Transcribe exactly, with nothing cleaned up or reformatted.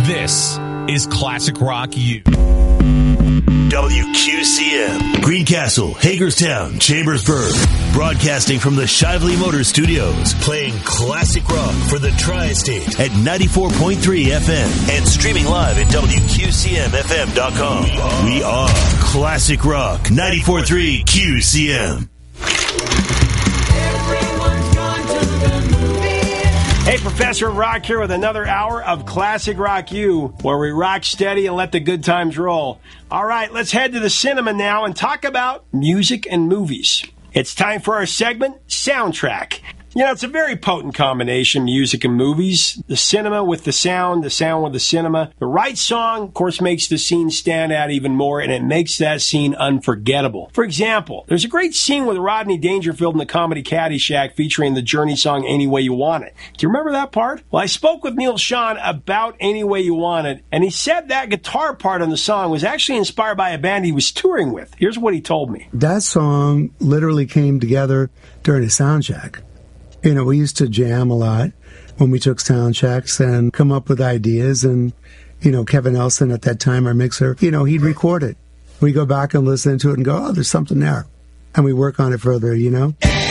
This is Classic Rock U. W Q C M, Greencastle, Hagerstown, Chambersburg. Broadcasting from the Shively Motor Studios. Playing classic rock for the Tri-State at ninety-four point three F M. And streaming live at W Q C M F M dot com. We are Classic Rock ninety-four point three Q C M. Hey, Professor Rock here with another hour of Classic Rock U, where we rock steady and let the good times roll. All right, let's head to the cinema now and talk about music and movies. It's time for our segment, Soundtrack. You know, it's a very potent combination, music and movies. The cinema with the sound, the sound with the cinema. The right song, of course, makes the scene stand out even more, and it makes that scene unforgettable. For example, there's a great scene with Rodney Dangerfield in the comedy Caddyshack featuring the Journey song Any Way You Want It. Do you remember that part? Well, I spoke with Neil Schon about Any Way You Want It, and he said that guitar part on the song was actually inspired by a band he was touring with. Here's what he told me. That song literally came together during a sound check. You know, we used to jam a lot when we took sound checks and come up with ideas. And, you know, Kevin Nelson at that time, our mixer, you know, he'd record it. We go back and listen to it and go, oh, there's something there. And we work on it further, you know.